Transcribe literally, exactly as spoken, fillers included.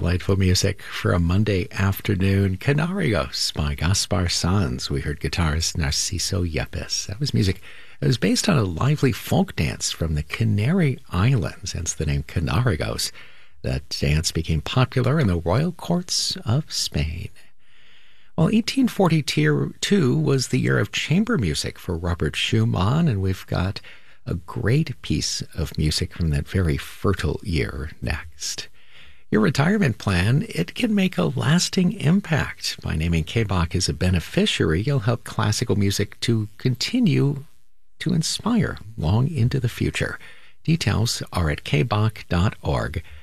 Delightful music for a Monday afternoon. Canarios by Gaspar Sanz. We heard guitarist Narciso Yepes. That was music. It was based on a lively folk dance from the Canary Islands, hence the name Canarigos. That dance became popular in the royal courts of Spain. Well, eighteen forty-two was the year of chamber music for Robert Schumann, and we've got a great piece of music from that very fertile year next. Your retirement plan, it can make a lasting impact. By naming K B O C as a beneficiary, you'll help classical music to continue to inspire long into the future. Details are at k b o c dot org.